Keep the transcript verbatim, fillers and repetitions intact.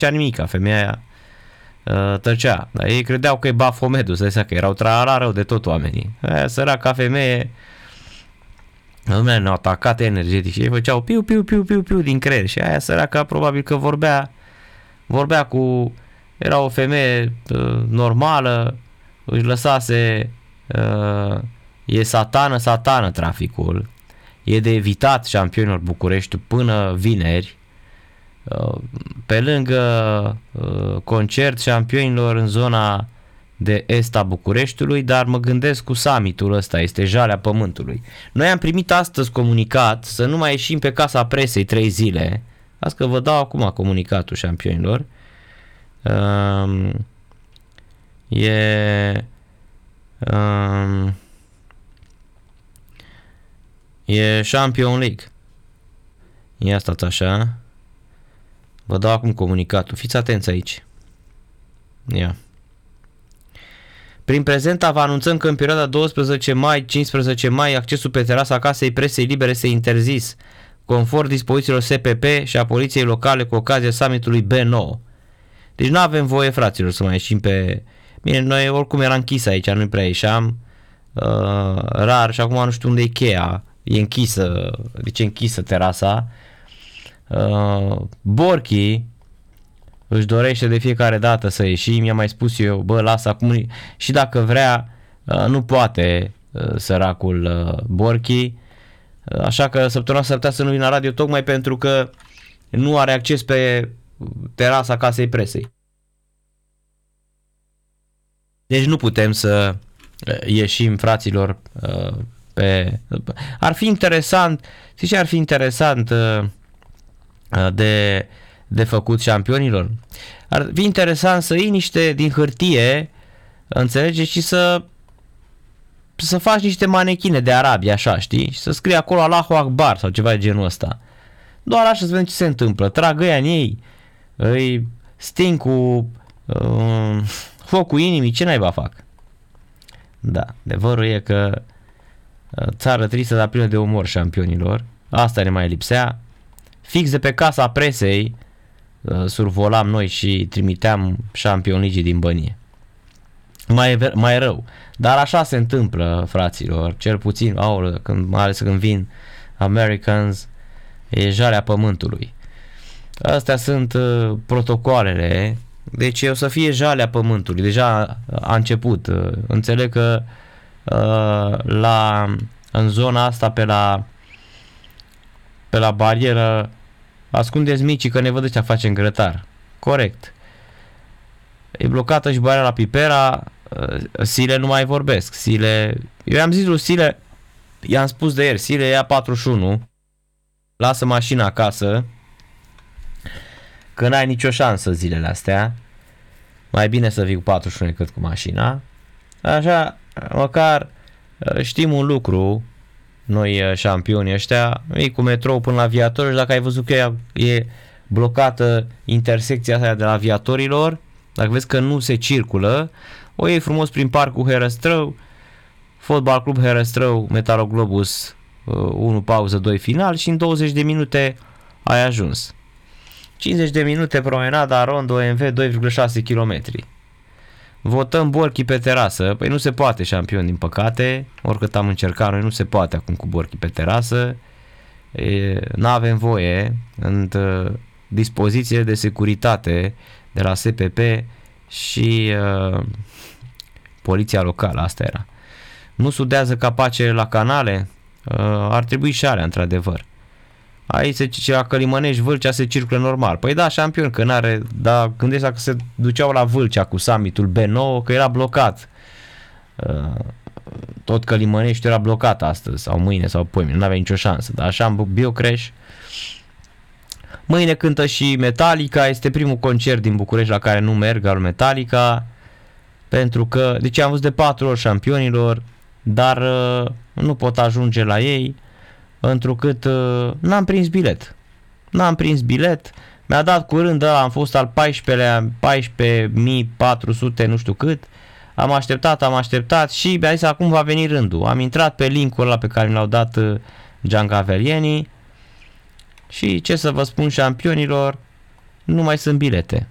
nimica, femeia aia uh, tăcea. Dar ei credeau că e Bafomedul, să zic că erau trara rău de tot oamenii. Aia săraca femeie, lumea ne-au atacat energetic și ei făceau piu, piu, piu, piu, piu din creier și aia săraca probabil că vorbea, vorbea cu, era o femeie uh, normală, își lăsase, uh, e satană, satană traficul, e de evitat Șampionilor București până vineri, uh, pe lângă uh, concert Șampionilor în zona de est a Bucureștiului, dar mă gândesc cu summitul ăsta, este Jalea Pământului. Noi am primit astăzi comunicat să nu mai ieșim pe Casa Presei trei zile, asta că vă dau acum comunicatul Șampionilor. Um, e um, e Champion League. Ia stați așa. Vă dau acum comunicatul. Fiți atenți aici. Ia. Prin prezenta vă anunțăm că în perioada douăsprezece mai cincisprezece mai accesul pe terasa Casei Presei Libere este interzis, conform dispozițiilor S P P și a poliției locale cu ocazia summitului B nouă. Deci nu avem voie, fraților, să mai ieșim pe... Bine, noi oricum era închis aici, nu prea ieșeam, uh, rar, și acum nu știu unde e cheia, e închisă, deci e închisă terasa. Uh, Borchi își dorește de fiecare dată să ieșim, i-am mai spus eu, bă, lasă acum, și dacă vrea, uh, nu poate uh, săracul uh, Borchi, uh, așa că săptămâna s-ar putea să nu vină la radio tocmai pentru că nu are acces pe terasa Casei Presei. Deci nu putem să ieșim, fraților, pe... Ar fi interesant, știți ce ar fi interesant de, de făcut Șampionilor? Ar fi interesant să iei niște din hârtie, înțelegeți, și să să faci niște manechine de arabi, așa, știi? Și să scrie acolo Allahu Akbar sau ceva de genul ăsta. Doar așa să vedem ce se întâmplă. Trag ăia în ei, îi sting cu uh, focul inimii, ce naiba fac? Da, adevărul e că uh, țară tristă, dar plină de umor, Șampionilor. Asta ne mai lipsea. Fix de pe Casa Presei uh, survolam noi și trimiteam Champion League din Bănie. Mai, mai rău. Dar așa se întâmplă, fraților. Cel puțin, aolă, când, mai ales când vin Americans, e Jalea Pământului. Astea sunt uh, protocoalele. Deci o să fie Jalea Pământului. Deja a început. Uh, înțeleg că uh, la, în zona asta pe la pe la barieră ascundeți micii că ne văd ăștia face în grătar. Corect. E blocată și bariera la Pipera. uh, Sile nu mai vorbesc. Sile, eu i-am zis lui Sile, i-am spus de ieri, Sile ia patruzeci și unu, lasă mașina acasă, că n-ai nicio șansă zilele astea. Mai bine să vii cu patruzeci și unu decât cu mașina. Așa, măcar știm un lucru, noi șampioni ăștia, ei cu metrou până la Aviator, și dacă ai văzut că e blocată intersecția asta de la Aviatorilor, dacă vezi că nu se circulă, o iei frumos prin parcul Herăstrău, Fotbal Club Herăstrău, Metaloglobus unu pauză, doi final, și în douăzeci de minute ai ajuns. cincizeci de minute promenada Rondo O M V, doi virgulă șase kilometri. Votăm Borchi pe terasă. Păi nu se poate, Șampion, din păcate. Oricât am încercat, noi nu se poate acum cu Borchi pe terasă. N-avem voie. În dispoziție de securitate de la S P P și uh, poliția locală, asta era. Nu sudează capacele la canale? Uh, ar trebui și alea, într-adevăr. Aici se zice, la Călimănești, Vâlcea se circulă normal. Păi da, Șampion, că n-are, dar gândesc că se duceau la Vâlcea cu summitul B nouă, că era blocat. Uh, tot Călimănești era blocat astăzi, sau mâine, sau poimine, n-avea nicio șansă. Dar așa am Biocreș. Mâine cântă și Metallica, este primul concert din București la care nu merg, al Metallica, pentru că, deci am văzut de patru ori Șampionilor, dar uh, nu pot ajunge la ei, întrucât uh, n-am prins bilet. N-am prins bilet, mi-a dat curând ăla, am fost al paisprezecelea, paisprezece mii patru sute, nu știu cât, am așteptat, am așteptat și mi-a zis acum va veni rândul. Am intrat pe linkul ăla pe care mi l-au dat uh, giangavelienii și ce să vă spun, Șampionilor, nu mai sunt bilete.